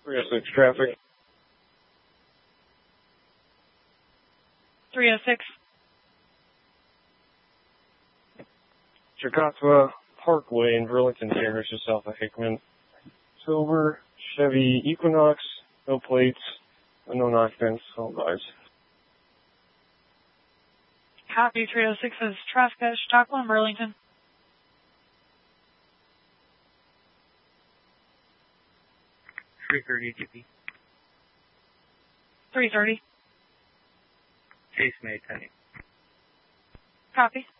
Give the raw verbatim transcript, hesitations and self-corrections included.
three oh six traffic. three oh six. Chickasaw Parkway in Burlington Terrace, just south of Hickman. Silver Chevy Equinox, no plates, unknown occupants, all guys. Copy. three oh six is traffic at Chautauqua and Burlington. three thirty G P. three thirty. Chase May ten. Copy.